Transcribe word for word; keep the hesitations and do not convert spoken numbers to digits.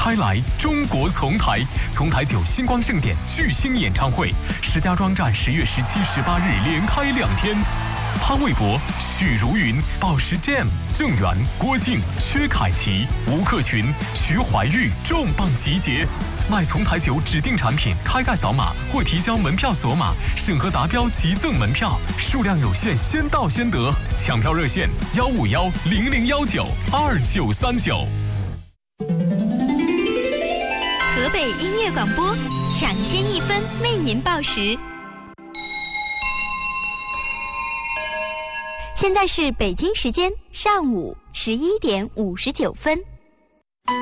开来中国丛台，丛台酒星光盛典巨星演唱会，石家庄站十月十七、十八日连开两天。潘玮柏、许茹芸、宝石 Jam、郑源、郭靖、薛凯琪、吴克群、徐怀钰重磅集结。买丛台酒指定产品，开盖扫码或提交门票锁码，审核达标即赠门票，数量有限，先到先得。抢票热线：幺五幺零零幺九二九三九。 河北音乐广播，抢先一分为您报时。现在是北京时间上午十一点五十九分。